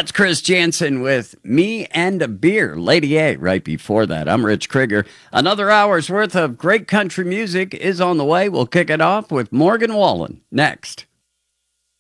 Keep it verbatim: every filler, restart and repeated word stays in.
That's Chris Jansen with Me and a Beer, Lady A, right before that. I'm Rich Krieger. Another hour's worth of great country music is on the way. We'll kick it off with Morgan Wallen next.